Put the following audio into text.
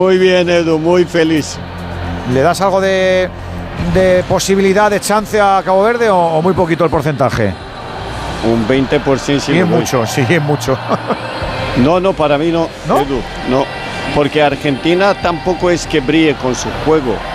Muy bien, Edu, muy feliz. ¿Le das algo de posibilidad, de chance a Cabo Verde o muy poquito el porcentaje? Un 20% sí es mucho, sí es mucho. No, para mí no, ¿no? Edu, no. Porque Argentina tampoco es que brille con su juego.